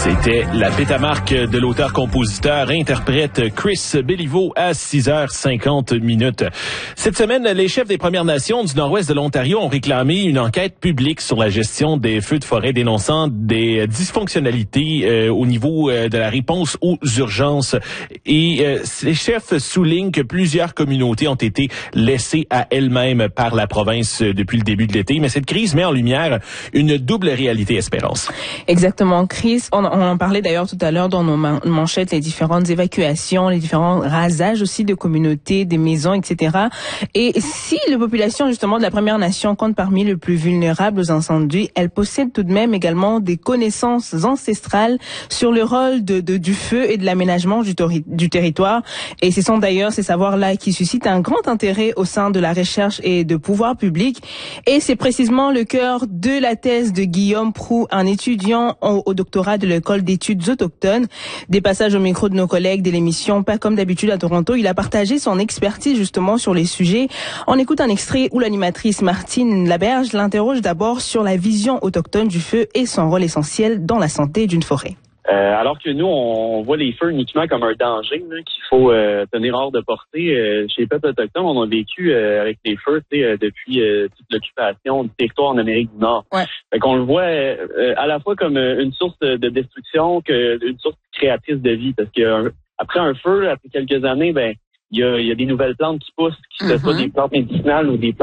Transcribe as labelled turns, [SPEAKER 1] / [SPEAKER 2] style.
[SPEAKER 1] C'était la pétamarque de l'auteur-compositeur-interprète Chris Béliveau à 6h50. Cette semaine, les chefs des Premières Nations du nord-ouest de l'Ontario ont réclamé une enquête publique sur la gestion des feux de forêt, dénonçant des dysfonctionnalités au niveau de la réponse aux urgences. Et les chefs soulignent que plusieurs communautés ont été laissées à elles-mêmes par la province depuis le début de l'été. Mais cette crise met en lumière une double réalité, Espérance.
[SPEAKER 2] Exactement, Chris. On en parlait d'ailleurs tout à l'heure dans nos manchettes, les différentes évacuations, les différents rasages aussi de communautés, des maisons, etc. Et si la population justement de la Première Nation compte parmi les plus vulnérables aux incendies, elle possède tout de même également des connaissances ancestrales sur le rôle du feu et de l'aménagement du territoire. Et ce sont d'ailleurs ces savoirs-là qui suscitent un grand intérêt au sein de la recherche et de pouvoir public. Et c'est précisément le cœur de la thèse de Guillaume Proulx, un étudiant au doctorat de l'École d'études autochtones. Des passages au micro de nos collègues de l'émission Pas comme d'habitude à Toronto, il a partagé son expertise justement sur les sujets. On écoute un extrait où l'animatrice Martine Laberge l'interroge d'abord sur la vision autochtone du feu et son rôle essentiel dans la santé d'une forêt.
[SPEAKER 3] Alors que nous, on voit les feux uniquement comme un danger qu'il faut tenir hors de portée. Chez les peuples autochtones, on a vécu avec les feux depuis toute l'occupation du territoire en Amérique du Nord.
[SPEAKER 2] Ouais.
[SPEAKER 3] Fait qu'on le voit à la fois comme une source de destruction qu'une source créatrice de vie. Parce que après un feu, après quelques années, il y a des nouvelles plantes qui poussent, qui ne sont pas des plantes médicinales ou des plantes